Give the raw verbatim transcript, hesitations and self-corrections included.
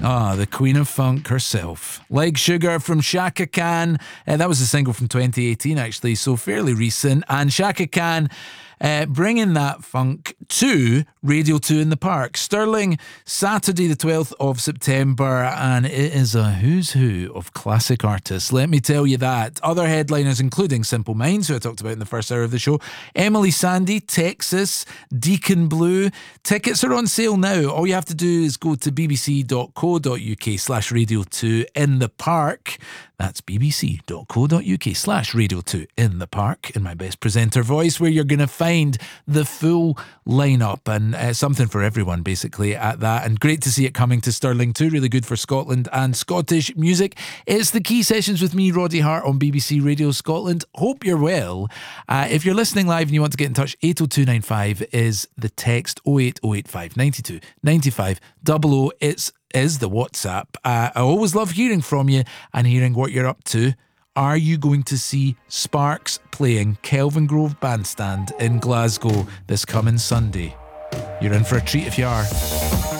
Ah, the Queen of Funk herself. Like Sugar from Chaka Khan. Uh, that was a single from twenty eighteen, actually, so fairly recent. And Chaka Khan uh, bringing that funk to Radio two in the Park. Stirling, Saturday the twelfth of September, and it is a who's who of classic artists. Let me tell you that. Other headliners including Simple Minds, who I talked about in the first hour of the show, Emily Sandé, Texas, Deacon Blue. Tickets are on sale now. All you have to do is go to bbc.co.uk slash radio 2 in the park. That's bbc.co.uk slash radio 2 in the park, in my best presenter voice, where you're going to find the full lineup and uh, something for everyone, basically, at that. And great to see it coming to Stirling too. Really good for Scotland and Scottish music. It's the Key Sessions with me, Roddy Hart, on B B C Radio Scotland. Hope you're well. Uh, if you're listening live and you want to get in touch, eight oh two nine five is the text. oh eight oh eight five nine two nine five zero zero. It's is the WhatsApp. Uh, I always love hearing from you and hearing what you're up to. Are you going to see Sparks playing Kelvingrove Bandstand in Glasgow this coming Sunday? You're in for a treat if you are.